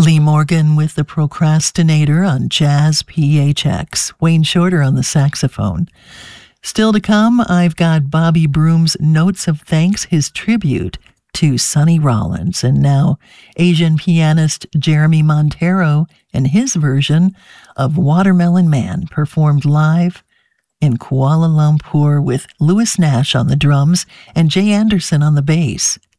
Lee Morgan with The Procrastinator on Jazz PHX. Wayne Shorter on the saxophone. Still to come, I've got Bobby Broom's Notes of Thanks, his tribute to Sonny Rollins. And now, Asian pianist Jeremy Montero and his version of Watermelon Man, performed live in Kuala Lumpur with Louis Nash on the drums and Jay Anderson on the bass.